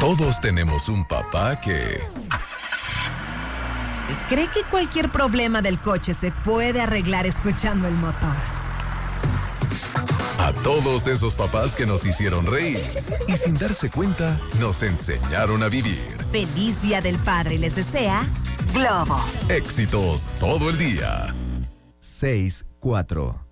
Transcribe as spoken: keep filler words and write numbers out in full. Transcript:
Todos tenemos un papá que... cree que cualquier problema del coche se puede arreglar escuchando el motor. A todos esos papás que nos hicieron reír y sin darse cuenta nos enseñaron a vivir. Feliz Día del Padre les desea Globo. Éxitos todo el día. seis cuatro